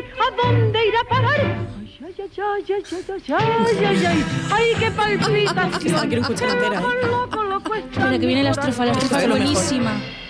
¿a dónde irá a parar? Ay, ay, ay, ay, ay, ay, ay, ay, ay, ay, qué palpitación. Esta la quiero escuchar entera, ¿eh? Loco, loco está Espera, que viene la mi estrofa corazón. que es buenísima.